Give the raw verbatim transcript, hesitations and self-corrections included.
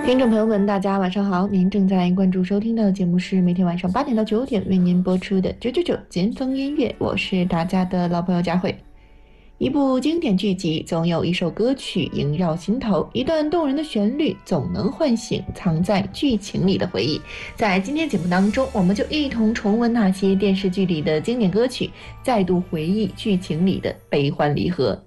听众朋友们，大家晚上好！您正在关注收听的节目是每天晚上八点到九点为您播出的九九九尖峰音乐，我是大家的老朋友佳慧。一部经典剧集总有一首歌曲萦绕心头，一段动人的旋律总能唤醒藏在剧情里的回忆。在今天节目当中，我们就一同重温那些电视剧里的经典歌曲，再度回忆剧情里的悲欢离合。